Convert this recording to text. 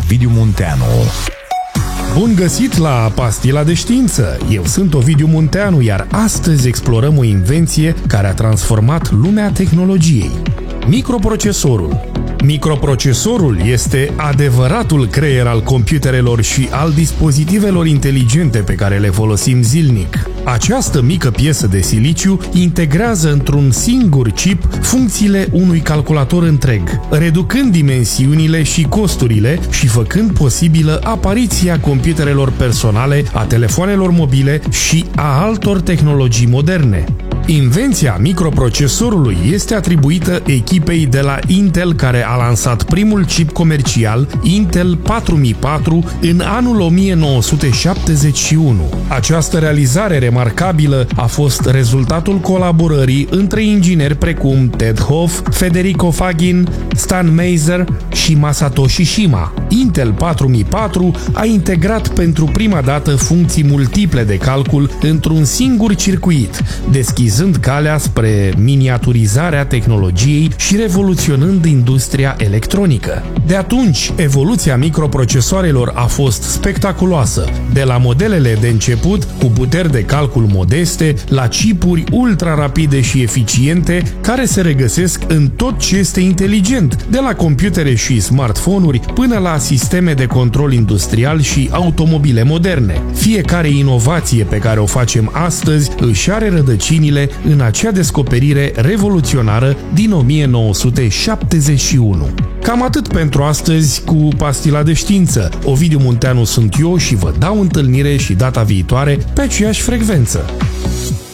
Ovidiu Munteanu. Bun găsit la Pastila de Știință! Eu sunt Ovidiu Munteanu, iar astăzi explorăm o invenție care a transformat lumea tehnologiei. Microprocesorul. Microprocesorul este adevăratul creier al computerelor și al dispozitivelor inteligente pe care le folosim zilnic. Această mică piesă de siliciu integrează într-un singur chip funcțiile unui calculator întreg, reducând dimensiunile și costurile și făcând posibilă apariția computerelor personale, a telefoanelor mobile și a altor tehnologii moderne. Invenția microprocesorului este atribuită echipei de la Intel care a lansat primul chip comercial Intel 4004 în anul 1971. Această realizare remarcabilă a fost rezultatul colaborării între ingineri precum Ted Hoff, Federico Fagin, Stan Meiser și Masatoshi Shima. Intel 4004 a integrat pentru prima dată funcții multiple de calcul într-un singur circuit, deschizând calea spre miniaturizarea tehnologiei și revoluționând industria electronică. De atunci, evoluția microprocesoarelor a fost spectaculoasă, de la modelele de început cu puteri de calcul modeste la chipuri ultra-rapide și eficiente care se regăsesc în tot ce este inteligent, de la computere și smartphone-uri până la sisteme de control industrial și automobile moderne. Fiecare inovație pe care o facem astăzi își are rădăcinile în acea descoperire revoluționară din 1971. Cam atât pentru astăzi cu Pastila de Știință. Ovidiu Munteanu sunt eu și vă dau întâlnire și data viitoare pe aceeași frecvență.